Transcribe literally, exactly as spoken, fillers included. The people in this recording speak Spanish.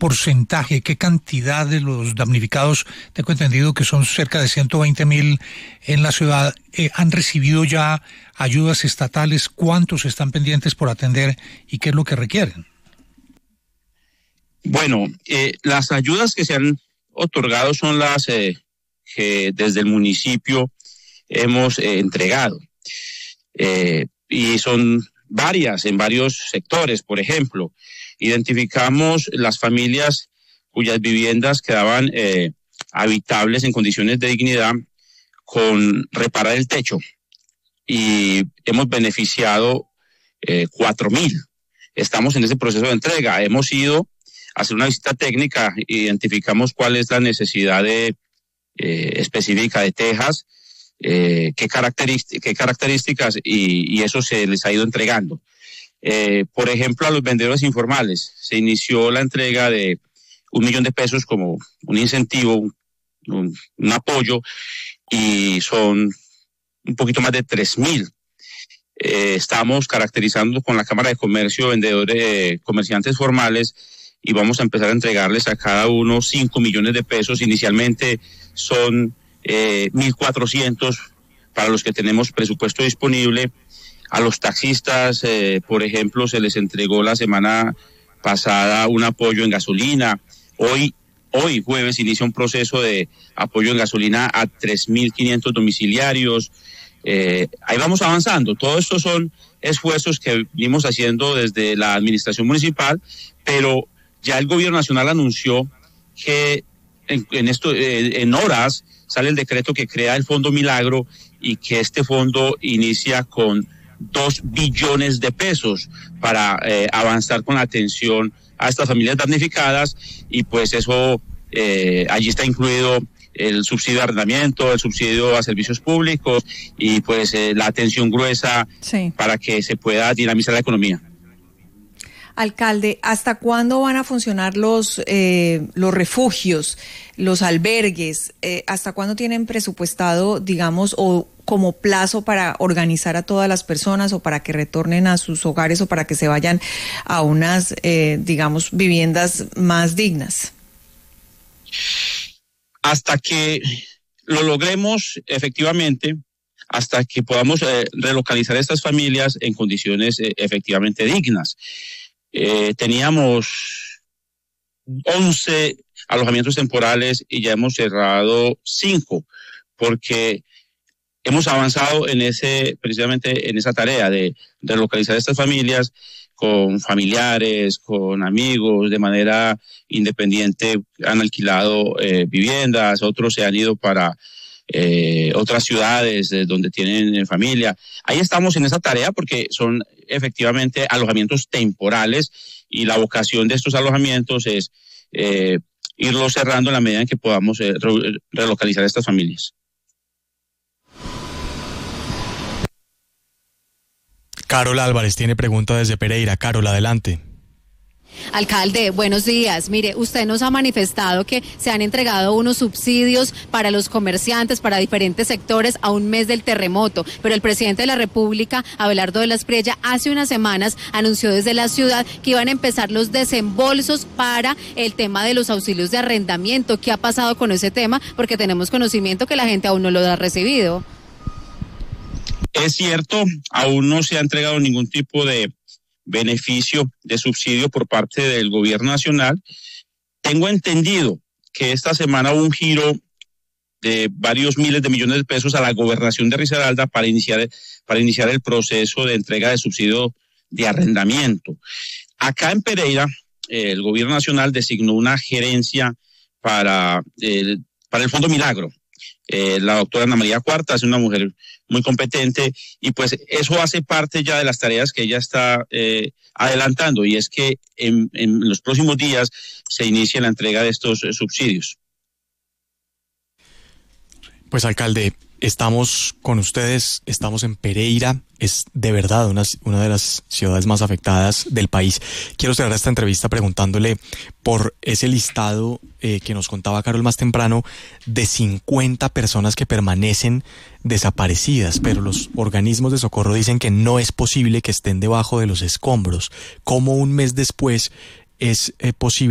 porcentaje, qué cantidad de los damnificados, tengo entendido que son cerca de ciento veinte mil en la ciudad, eh, han recibido ya ayudas estatales, cuántos están pendientes por atender y qué es lo que requieren? Bueno, eh, las ayudas que se han otorgado son las eh, que desde el municipio hemos eh, entregado. Eh, y son varias en varios sectores. Por ejemplo, identificamos las familias cuyas viviendas quedaban eh, habitables en condiciones de dignidad con reparar el techo y hemos beneficiado eh, cuatro mil. Estamos en ese proceso de entrega. Hemos ido a hacer una visita técnica, identificamos cuál es la necesidad de, eh, específica de tejas, eh, qué, característic- qué características y, y eso se les ha ido entregando. Eh, por ejemplo, a los vendedores informales se inició la entrega de un millón de pesos como un incentivo, un, un, un apoyo, y son un poquito más de tres mil. Eh, estamos caracterizando con la Cámara de Comercio vendedores, eh, comerciantes formales, y vamos a empezar a entregarles a cada uno cinco millones de pesos. Inicialmente son eh, mil cuatrocientos para los que tenemos presupuesto disponible. A los taxistas, eh, por ejemplo, se les entregó la semana pasada un apoyo en gasolina. Hoy, hoy jueves, inicia un proceso de apoyo en gasolina a tres mil quinientos domiciliarios. Eh, ahí vamos avanzando. Todo esto son esfuerzos que venimos haciendo desde la administración municipal, pero ya el gobierno nacional anunció que en, en, esto, eh, en horas sale el decreto que crea el Fondo Milagro y que este fondo inicia con dos billones de pesos para eh, avanzar con la atención a estas familias damnificadas, y pues eso, eh, allí está incluido el subsidio de arrendamiento, el subsidio a servicios públicos y pues eh, la atención gruesa, sí, para que se pueda dinamizar la economía. Alcalde, ¿hasta cuándo van a funcionar los eh, los refugios, los albergues? Eh, ¿Hasta cuándo tienen presupuestado, digamos, o como plazo para organizar a todas las personas o para que retornen a sus hogares o para que se vayan a unas, eh, digamos, viviendas más dignas? Hasta que lo logremos efectivamente, hasta que podamos eh, relocalizar a estas familias en condiciones eh, efectivamente dignas. Eh, teníamos once alojamientos temporales y ya hemos cerrado cinco, porque hemos avanzado en ese, precisamente en esa tarea de relocalizar a estas familias con familiares, con amigos, de manera independiente. Han alquilado eh, viviendas, otros se han ido para eh, otras ciudades eh, donde tienen familia. Ahí estamos en esa tarea porque son efectivamente alojamientos temporales y la vocación de estos alojamientos es eh, irlos cerrando en la medida en que podamos eh, re- relocalizar a estas familias. Carol Álvarez tiene pregunta desde Pereira. Carol, adelante. Alcalde, buenos días. Mire, usted nos ha manifestado que se han entregado unos subsidios para los comerciantes, para diferentes sectores a un mes del terremoto, pero el presidente de la República, Abelardo de la Espriella, hace unas semanas anunció desde la ciudad que iban a empezar los desembolsos para el tema de los auxilios de arrendamiento. ¿Qué ha pasado con ese tema? Porque tenemos conocimiento que la gente aún no lo ha recibido. Es cierto, aún no se ha entregado ningún tipo de beneficio de subsidio por parte del gobierno nacional. Tengo entendido que esta semana hubo un giro de varios miles de millones de pesos a la gobernación de Risaralda para iniciar, para iniciar el proceso de entrega de subsidio de arrendamiento. Acá en Pereira, eh, el gobierno nacional designó una gerencia para el, para el Fondo Milagro. Eh, la doctora Ana María Cuarta es una mujer muy competente y pues eso hace parte ya de las tareas que ella está eh, adelantando, y es que en, en los próximos días se inicie la entrega de estos eh, subsidios. Pues alcalde, estamos con ustedes, estamos en Pereira, es de verdad una, una de las ciudades más afectadas del país. Quiero cerrar esta entrevista preguntándole por ese listado eh, que nos contaba Carol más temprano de cincuenta personas que permanecen desaparecidas, pero los organismos de socorro dicen que no es posible que estén debajo de los escombros. ¿Cómo un mes después es eh, posible